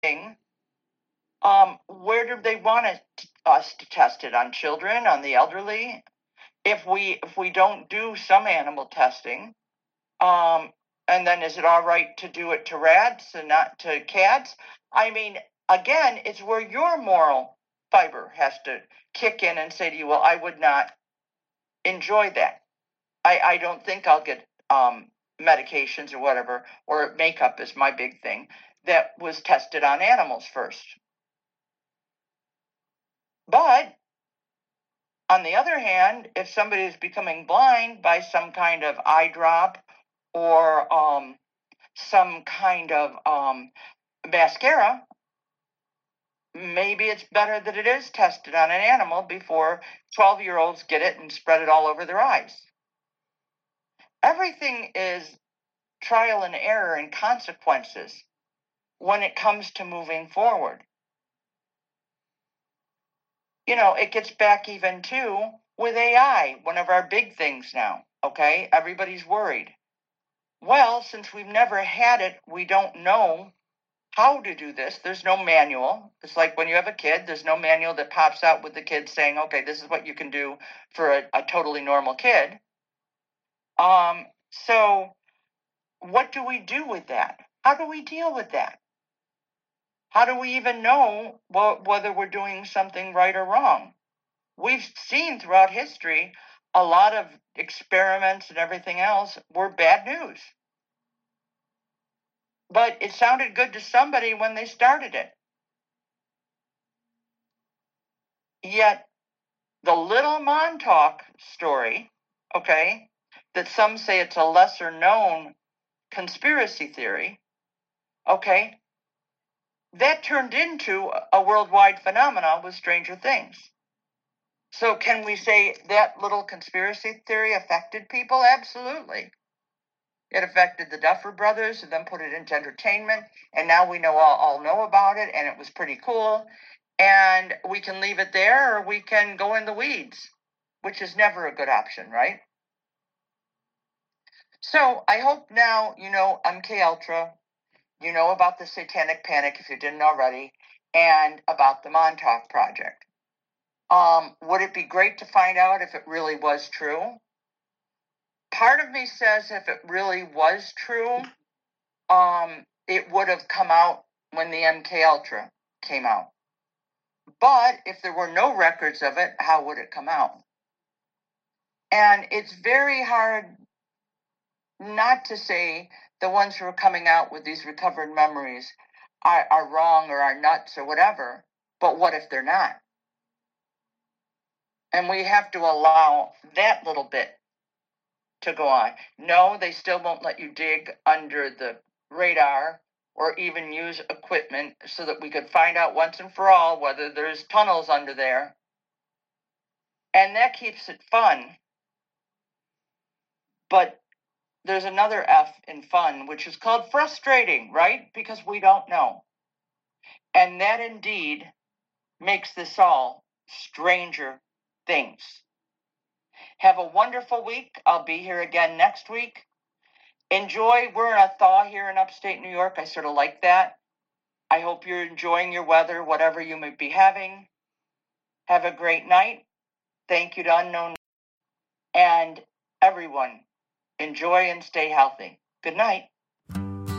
thing, where do they want us to test it? On children, on the elderly? If we don't do some animal testing, um, and then is it all right to do it to rats and not to cats? I mean, again, it's where your moral fiber has to kick in and say to you, well, I would not enjoy that. I don't think I'll get medications or whatever, or makeup is my big thing, that was tested on animals first. But on the other hand, if somebody is becoming blind by some kind of eye drop or some kind of mascara, maybe it's better that it is tested on an animal before 12-year-olds get it and spread it all over their eyes. Everything is trial and error and consequences when it comes to moving forward. You know, it gets back even too with AI, one of our big things now, okay? Everybody's worried. Well, since we've never had it, we don't know how to do this. There's no manual. It's like when you have a kid, there's no manual that pops out with the kid saying, okay, this is what you can do for a totally normal kid. So what do we do with that? How do we deal with that? How do we even know whether we're doing something right or wrong? We've seen throughout history a lot of experiments and everything else were bad news. But it sounded good to somebody when they started it. Yet the little Montauk story, okay, that some say it's a lesser known conspiracy theory, okay, that turned into a worldwide phenomenon with Stranger Things. So can we say that little conspiracy theory affected people? Absolutely. It affected the Duffer Brothers and then put it into entertainment. And now we all know about it, and it was pretty cool. And we can leave it there, or we can go in the weeds, which is never a good option, right? So I hope now you know MK Ultra, you know about the Satanic Panic if you didn't already, and about the Montauk Project. Would it be great to find out if it really was true? Part of me says if it really was true, it would have come out when the MK Ultra came out. But if there were no records of it, how would it come out? And it's very hard not to say the ones who are coming out with these recovered memories are wrong or are nuts or whatever. But what if they're not? And we have to allow that little bit to go on. No, they still won't let you dig under the radar or even use equipment so that we could find out once and for all whether there's tunnels under there. And that keeps it fun. But there's another F in fun, which is called frustrating, right? Because we don't know. And that indeed makes this all stranger things. Have a wonderful week. I'll be here again next week. Enjoy. We're in a thaw here in upstate New York. I sort of like that. I hope you're enjoying your weather, whatever you may be having. Have a great night. Thank you to Unknown. And everyone, enjoy and stay healthy. Good night.